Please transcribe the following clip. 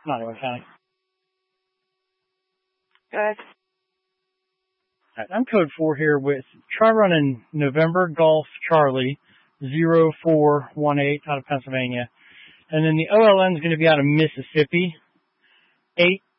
Nottaway County. Go ahead. All right, I'm code 4 here with try running November Golf Charlie 0418 out of Pennsylvania. And then the OLN is going to be out of Mississippi,